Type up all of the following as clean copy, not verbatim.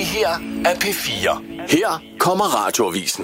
her er P4. Her kommer Radioavisen.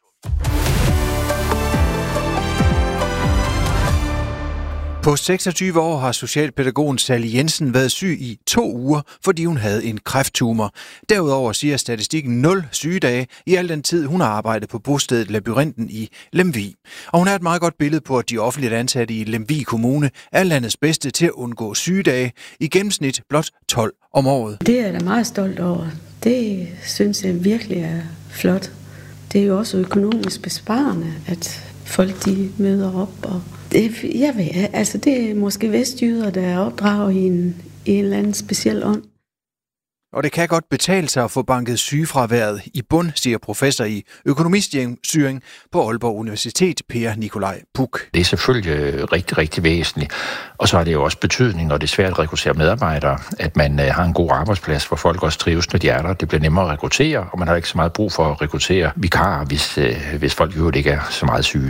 På 26 år har socialpædagogen Sally Jensen været syg i 2 uger, fordi hun havde en kræfttumor. Derudover siger statistikken 0 sygedage i al den tid, hun har arbejdet på bostedet Labyrinten i Lemvig. Og hun er et meget godt billede på, at de offentligt ansatte i Lemvig Kommune er landets bedste til at undgå sygedage. I gennemsnit blot 12 om året. Det er jeg da meget stolt over. Det synes jeg virkelig er flot. Det er jo også økonomisk besparende, at folk de møder op. Og det er måske vestjyder, der er opdraget i en eller anden speciel ånd. Og det kan godt betale sig at få banket sygefraværet i bund, siger professor i økonomistyring på Aalborg Universitet, Per Nikolaj Puk. Det er selvfølgelig rigtig, rigtig væsentligt. Og så har det jo også betydning, når det er svært at rekruttere medarbejdere, at man har en god arbejdsplads, hvor folk også trives, når de er der. Det bliver nemmere at rekruttere, og man har ikke så meget brug for at rekruttere vikarer, hvis folk jo ikke er så meget syge.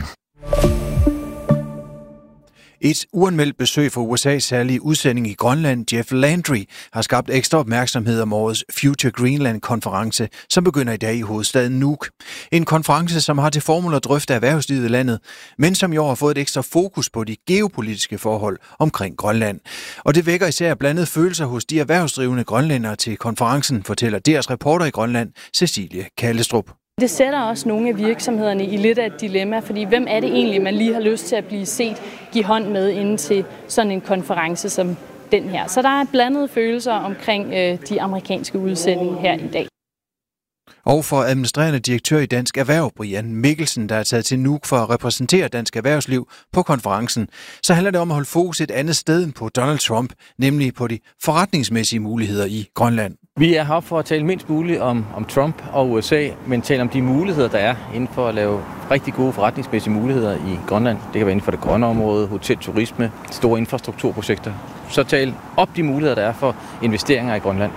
Et uanmeldt besøg fra USA's særlige udsending i Grønland, Jeff Landry, har skabt ekstra opmærksomhed om årets Future Greenland-konference, som begynder i dag i hovedstaden Nuuk. En konference, som har til formål at drøfte erhvervslivet i landet, men som i år har fået et ekstra fokus på de geopolitiske forhold omkring Grønland. Og det vækker især blandede følelser hos de erhvervsdrivende grønlændere til konferencen, fortæller deres reporter i Grønland, Cecilie Kallestrup. Det sætter også nogle af virksomhederne i lidt af et dilemma, fordi hvem er det egentlig, man lige har lyst til at blive set, give hånd med inden til sådan en konference som den her. Så der er blandede følelser omkring de amerikanske udsendinger her i dag. Og for administrerende direktør i Dansk Erhverv, Brian Mikkelsen, der er taget til Nuuk for at repræsentere dansk erhvervsliv på konferencen, så handler det om at holde fokus et andet sted end på Donald Trump, nemlig på de forretningsmæssige muligheder i Grønland. Vi er her for at tale mindst muligt om Trump og USA, men tale om de muligheder, der er inden for at lave rigtig gode forretningsmæssige muligheder i Grønland. Det kan være inden for det grønne område, hotel, turisme, store infrastrukturprojekter. Så tale op de muligheder, der er for investeringer i Grønland.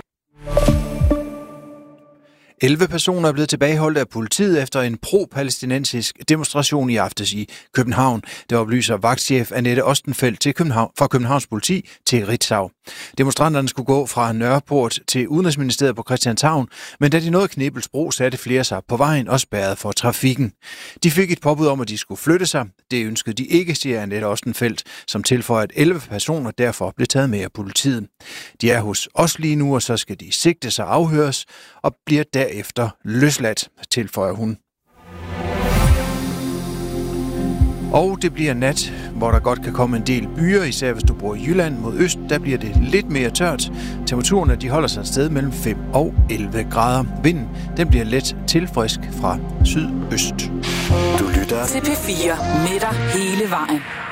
11 personer er blevet tilbageholdt af politiet efter en pro-palæstinensisk demonstration i aftes i København. Det oplyser vagtchef Annette Ostenfeldt fra Københavns politi til Ritzau. Demonstranterne skulle gå fra Nørreport til Udenrigsministeriet på Christianshavn, men da de nåede Knebelsbro, satte flere sig på vejen og spærrede for trafikken. De fik et påbud om, at de skulle flytte sig. Det ønskede de ikke, siger Annette Ostenfeldt, som tilføjer, at 11 personer derfor blev taget med af politiet. De er hos os lige nu, og så skal de sigtes og afhøres og bliver derefter løsladt, tilføjer hun. Og det bliver nat, hvor der godt kan komme en del byer, især hvis du bor i Jylland mod øst. Der bliver det lidt mere tørt. Temperaturerne de holder sig et sted mellem 5 og 11 grader. Vinden den bliver let til frisk fra sydøst. Du lytter til P4 med dig hele vejen.